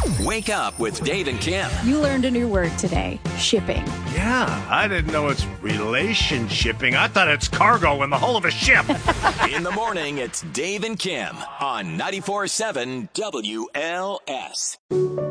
Wake up with Dave and Kim. You learned a new word today, shipping. Yeah, I didn't know it's relationshipping. I thought it's cargo in the hull of a ship. In the morning, it's Dave and Kim on 94.7 WLS.